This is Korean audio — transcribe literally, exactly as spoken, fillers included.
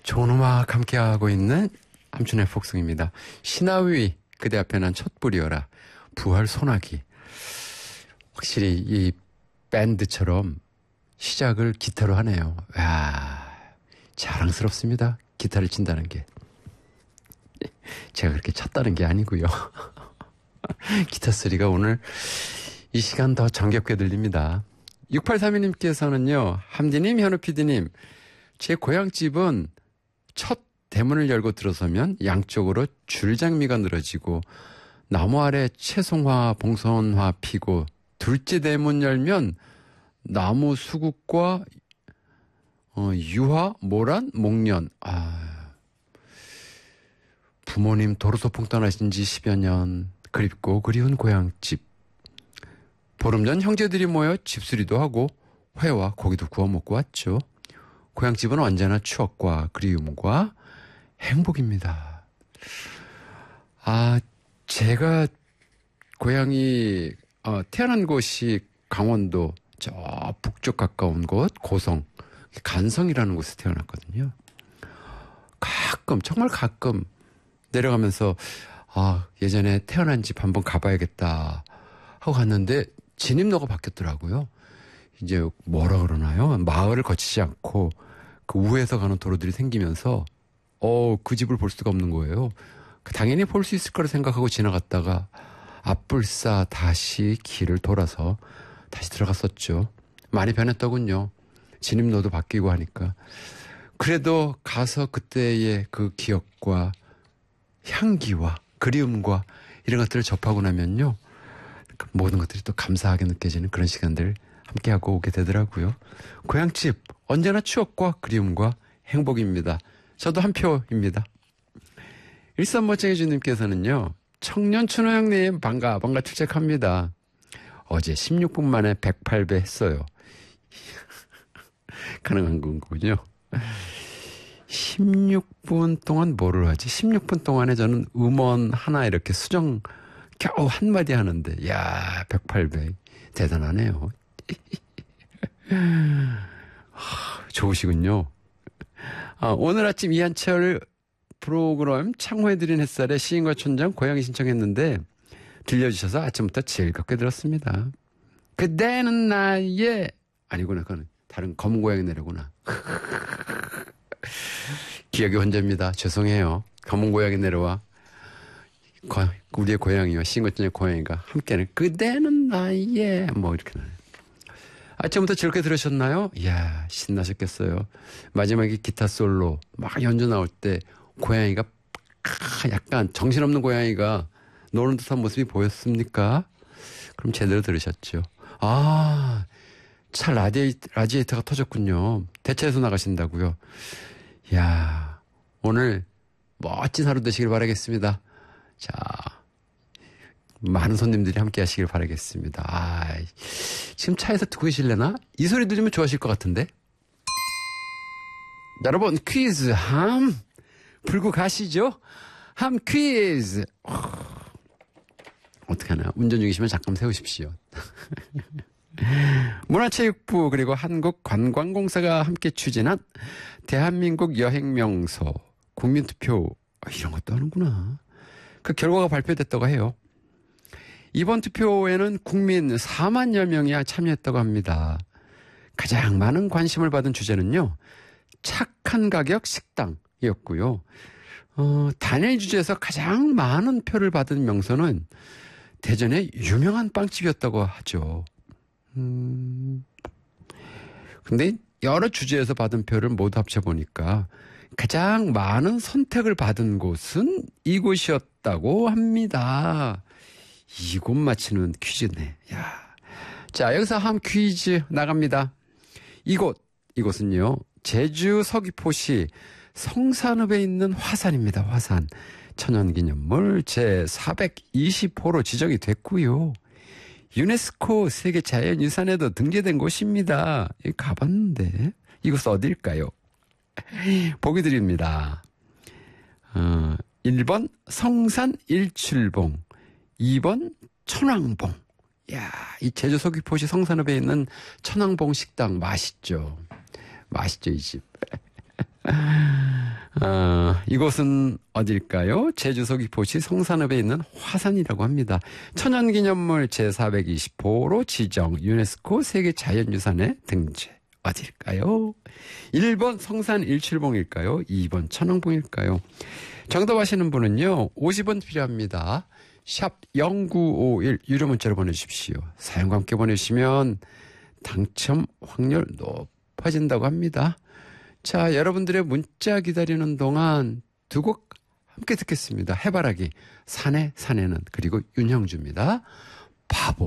좋은 음악 함께하고 있는 함춘의 폭성입니다. 신하위 그대 앞에 난 촛불이여라. 부활 소나기. 확실히 이 밴드처럼 시작을 기타로 하네요. 와, 자랑스럽습니다. 기타를 친다는 게. 제가 그렇게 쳤다는 게 아니고요. 기타 소리가 오늘 이 시간 더 정겹게 들립니다. 육팔삼이 님께서는요. 함디님, 현우 피디님, 제 고향집은 첫 대문을 열고 들어서면 양쪽으로 줄장미가 늘어지고 나무 아래 채송화, 봉선화 피고 둘째 대문 열면 나무 수국과 어, 유화, 모란, 목련. 아, 부모님 도로소풍 떠나신 지 십여 년. 그립고 그리운 고향집. 보름 전 형제들이 모여 집수리도 하고 회와 고기도 구워 먹고 왔죠. 고향집은 언제나 추억과 그리움과 행복입니다. 아, 제가 고향이 어, 태어난 곳이 강원도 저 북쪽 가까운 곳 고성 간성이라는 곳에 태어났거든요. 가끔 정말 가끔 내려가면서 아, 예전에 태어난 집 한번 가봐야겠다 하고 갔는데 진입로가 바뀌었더라고요. 이제 뭐라 그러나요? 마을을 거치지 않고 그 우회해서 가는 도로들이 생기면서 어, 그 집을 볼 수가 없는 거예요. 당연히 볼 수 있을 거라 생각하고 지나갔다가 앞불싸 다시 길을 돌아서 다시 들어갔었죠. 많이 변했더군요. 진입로도 바뀌고 하니까. 그래도 가서 그때의 그 기억과 향기와 그리움과 이런 것들을 접하고 나면요. 모든 것들이 또 감사하게 느껴지는 그런 시간들 함께하고 오게 되더라고요. 고향집 언제나 추억과 그리움과 행복입니다. 저도 한 표입니다. 일삼오칠 주님께서는요. 청년 춘호 형님 반가 반가 출첵합니다. 어제 십육 분 만에 백팔 배 했어요. 가능한 건군요. 십육 분 동안 뭐를 하지? 십육 분 동안에 저는 음원 하나 이렇게 수정 겨우 한마디 하는데 야 백팔 배 대단하네요. 좋으시군요. 아, 오늘 아침 이한철 프로그램 창호해드린 햇살에 시인과 촌장 고양이 신청했는데 들려주셔서 아침부터 즐겁게 들었습니다. 그대는 나의 아니구나 그건 다른 검은 고양이 내려구나. 기억이 혼자입니다. 죄송해요. 검은 고양이 내려와 고, 우리의 고양이와 시인과 촌장의 고양이가 함께는 그대는 나의 뭐 이렇게 나요. 아침부터 즐겁게 들으셨나요? 이야 신나셨겠어요. 마지막에 기타 솔로 막 연주 나올 때 고양이가 약간 정신없는 고양이가 노는 듯한 모습이 보였습니까? 그럼 제대로 들으셨죠. 아, 차 라디에이터, 라디에이터가 터졌군요. 대체해서 나가신다고요. 이야 오늘 멋진 하루 되시길 바라겠습니다. 자 많은 손님들이 함께 하시길 바라겠습니다. 아, 지금 차에서 듣고 계실래나? 이 소리 들으면 좋아하실 것 같은데. 여러분 퀴즈 함 불고 가시죠. 함 퀴즈. 어떡하나 운전 중이시면 잠깐 세우십시오. 문화체육부 그리고 한국관광공사가 함께 추진한 대한민국 여행명소 국민투표 이런 것도 하는구나. 그 결과가 발표됐다고 해요. 이번 투표에는 국민 사만여 명이 참여했다고 합니다. 가장 많은 관심을 받은 주제는요. 착한 가격 식당이었고요. 어, 단일 주제에서 가장 많은 표를 받은 명소는 대전의 유명한 빵집이었다고 하죠. 음, 근데 여러 주제에서 받은 표를 모두 합쳐보니까 가장 많은 선택을 받은 곳은 이곳이었다고 합니다. 이곳 맞히는 퀴즈네. 야. 자, 여기서 한 퀴즈 나갑니다. 이곳, 이곳은요, 제주 서귀포시 성산읍에 있는 화산입니다. 화산. 천연기념물 제사백이십 호로 지정이 됐고요. 유네스코 세계자연유산에도 등재된 곳입니다. 여기 가봤는데 이곳 어딜까요? 보기 드립니다. 어, 일 번 성산 일출봉, 이 번 천왕봉. 야, 이 제주 서귀포시 성산읍에 있는 천왕봉 식당 맛있죠. 맛있죠, 이 집. 어, 이곳은 어딜까요? 제주 서귀포시 성산읍에 있는 화산이라고 합니다. 천연기념물 제사백이십 호로 지정, 유네스코 세계자연유산에 등재. 어딜까요? 일 번 성산 일출봉일까요? 이 번 천왕봉일까요? 정답 아시는 분은요, 오십 원 필요합니다. 샵 영구오일 유료 문자로 보내주십시오. 사연과 함께 보내시면 당첨 확률 높아진다고 합니다. 자, 여러분들의 문자 기다리는 동안 두 곡 함께 듣겠습니다. 해바라기, 산에 산에는, 그리고 윤형주입니다. 바보.